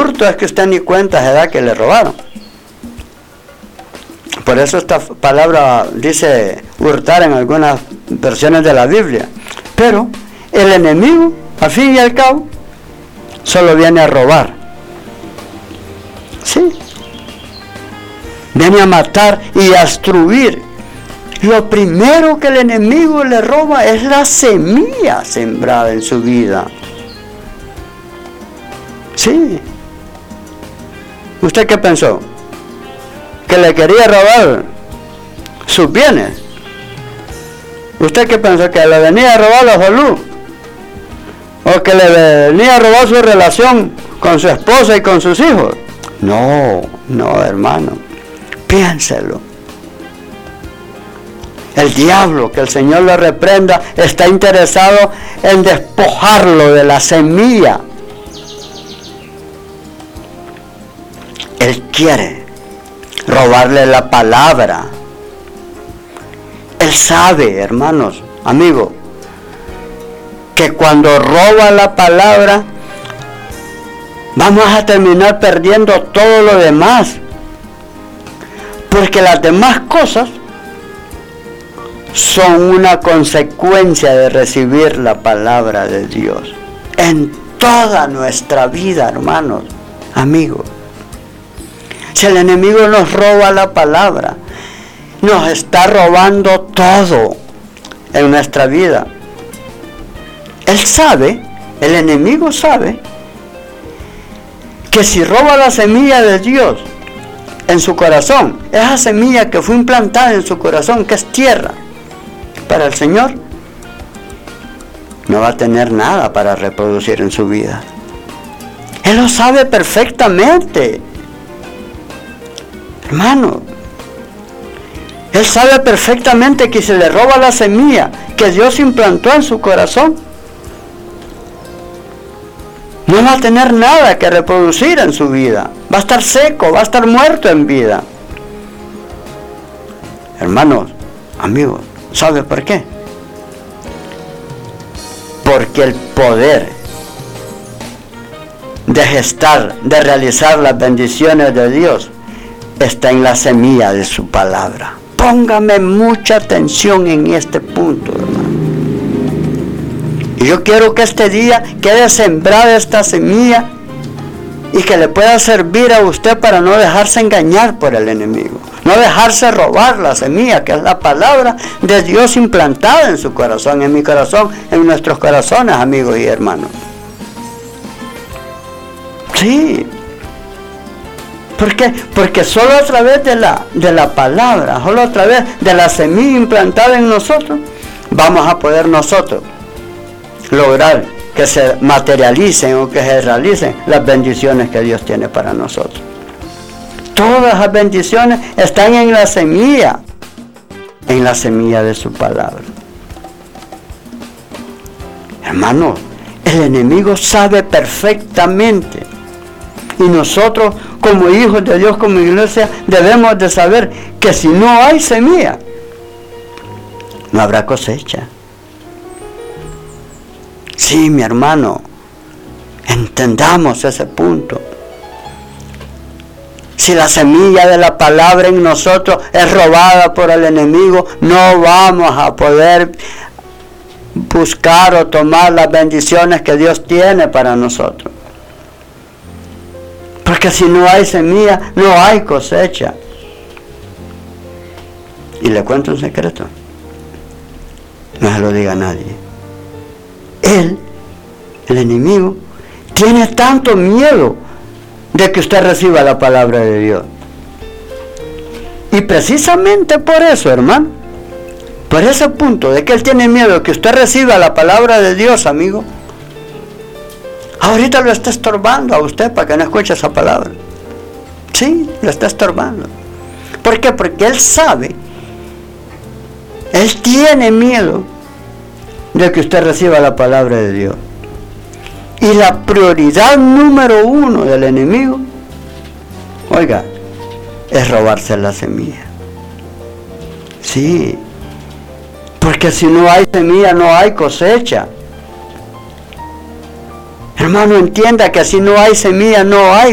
hurto es que usted ni cuenta se da que le robaron. Por eso esta palabra dice hurtar en algunas versiones de la Biblia. Pero el enemigo, al fin y al cabo, solo viene a robar. Sí. Viene a matar y a destruir. Lo primero que el enemigo le roba es la semilla sembrada en su vida. Sí. ¿Usted qué pensó? ¿Que le quería robar sus bienes? ¿Usted qué pensó? ¿Que le venía a robar la salud? ¿O que le venía a robar su relación con su esposa y con sus hijos? No, hermano. Piénselo. El diablo, que el Señor lo reprenda, está interesado en despojarlo de la semilla. Él quiere robarle la palabra. Él sabe, hermanos, amigos, que cuando roba la palabra, vamos a terminar perdiendo todo lo demás. Porque las demás cosas son una consecuencia de recibir la palabra de Dios. En toda nuestra vida, hermanos, amigos. Si el enemigo nos roba la palabra, nos está robando todo en nuestra vida. Él sabe, el enemigo sabe, que si roba la semilla de Dios en su corazón, esa semilla que fue implantada en su corazón, que es tierra para el Señor, no va a tener nada para reproducir en su vida. Él lo sabe perfectamente. Hermano, Él sabe perfectamente que si le roba la semilla que Dios implantó en su corazón, no va a tener nada que reproducir en su vida. Va a estar seco, va a estar muerto en vida. Hermanos, amigos, ¿sabe por qué? Porque el poder de gestar, de realizar las bendiciones de Dios, está en la semilla de su palabra. Póngame mucha atención en este punto, hermano. Y yo quiero que este día quede sembrada esta semilla y que le pueda servir a usted para no dejarse engañar por el enemigo, no dejarse robar la semilla, que es la palabra de Dios implantada en su corazón, en mi corazón, en nuestros corazones, amigos y hermanos. Sí. ¿Por qué? Porque solo a través de la palabra, solo a través de la semilla implantada en nosotros, vamos a poder nosotros lograr que se materialicen o que se realicen las bendiciones que Dios tiene para nosotros. Todas las bendiciones están en la semilla de su palabra. Hermanos, el enemigo sabe perfectamente. Y nosotros, como hijos de Dios, como iglesia, debemos de saber que si no hay semilla, no habrá cosecha. Sí, mi hermano, entendamos ese punto. Si la semilla de la palabra en nosotros es robada por el enemigo, no vamos a poder buscar o tomar las bendiciones que Dios tiene para nosotros. Porque si no hay semilla, no hay cosecha. Y le cuento un secreto. No se lo diga a nadie. Él, el enemigo, tiene tanto miedo de que usted reciba la palabra de Dios. Y precisamente por eso, hermano, por ese punto de que él tiene miedo de que usted reciba la palabra de Dios, amigo, ahorita lo está estorbando a usted para que no escuche esa palabra. Sí, lo está estorbando. ¿Por qué? Porque él sabe, él tiene miedo de que usted reciba la palabra de Dios. Y la prioridad número uno del enemigo, oiga, es robarse la semilla. Sí, porque si no hay semilla, no hay cosecha. Hermano, entienda que si no hay semilla, no hay